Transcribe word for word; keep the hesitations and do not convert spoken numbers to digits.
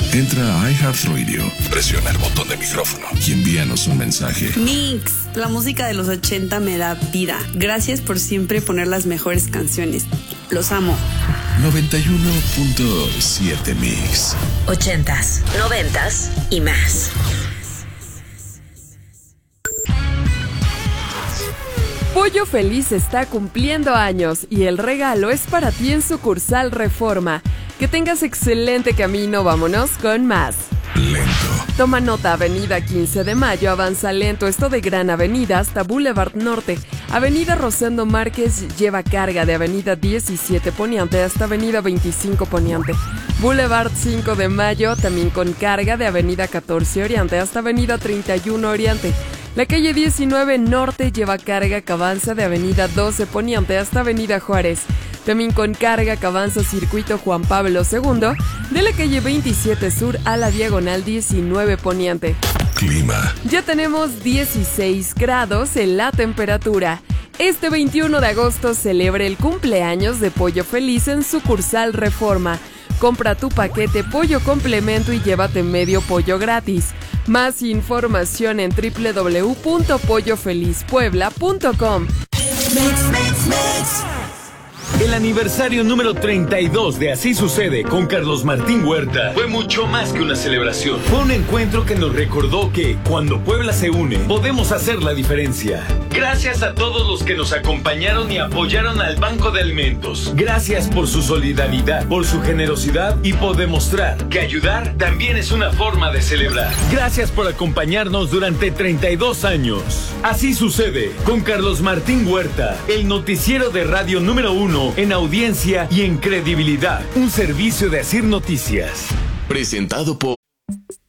Entra a iHeartRadio, presiona el botón de micrófono y envíanos un mensaje. Mix, la música de los ochenta me da vida. Gracias por siempre poner las mejores canciones. Los amo. noventa y uno punto siete Mix. Ochentas, noventas y más. Pollo Feliz está cumpliendo años y el regalo es para ti en sucursal Reforma. Que tengas excelente camino, vámonos con más. Lento. Toma nota, Avenida quince de Mayo, avanza lento, esto de Gran Avenida hasta Boulevard Norte. Avenida Rosendo Márquez lleva carga de Avenida diecisiete Poniente hasta Avenida veinticinco Poniente. Boulevard cinco de Mayo también con carga de Avenida catorce Oriente hasta Avenida treinta y uno Oriente. La calle diecinueve Norte lleva carga que avanza de Avenida doce Poniente hasta Avenida Juárez. También con carga que avanza Circuito Juan Pablo segundo de la calle veintisiete Sur a la diagonal diecinueve Poniente. Clima. Ya tenemos dieciséis grados en la temperatura. Este veintiuno de agosto celebra el cumpleaños de Pollo Feliz en sucursal Reforma. Compra tu paquete pollo complemento y llévate medio pollo gratis. Más información en doble u doble u doble u punto pollo feliz puebla punto com. El aniversario número treinta y dos de Así Sucede con Carlos Martín Huerta fue mucho más que una celebración. Fue un encuentro que nos recordó que cuando Puebla se une, podemos hacer la diferencia. Gracias a todos los que nos acompañaron y apoyaron al Banco de Alimentos. Gracias por su solidaridad, por su generosidad y por demostrar que ayudar también es una forma de celebrar. Gracias por acompañarnos durante treinta y dos años. Así Sucede con Carlos Martín Huerta, el noticiero de radio número uno en audiencia y en credibilidad. Un servicio de Asir Noticias. Presentado por